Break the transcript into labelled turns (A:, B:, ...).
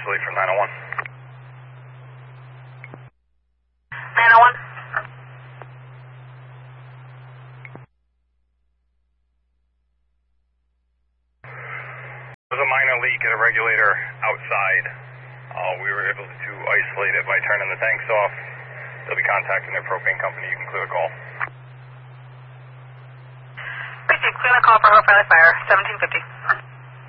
A: isolate from 901.
B: 901.
A: There was a minor leak at a regulator outside. We were able to isolate it by turning the tanks off. They'll be contacting their propane company. You can clear the call.
B: Received. Clear the call for Hope Valley Fire, 1750.